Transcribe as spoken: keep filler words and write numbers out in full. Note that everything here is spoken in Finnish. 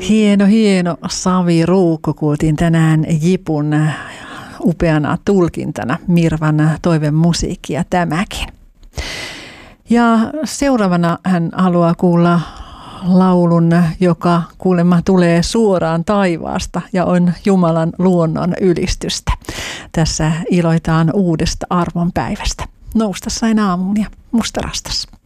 Hieno, hieno Savi Ruukko kuultiin tänään Jipun upeana tulkintana Mirvan toivemusiikkia tämäkin. Ja seuraavana hän haluaa kuulla laulun, joka kuulemma tulee suoraan taivaasta ja on Jumalan luonnon ylistystä. Tässä iloitaan uudesta arvonpäivästä. Nousta sain aamuun ja musta rastas.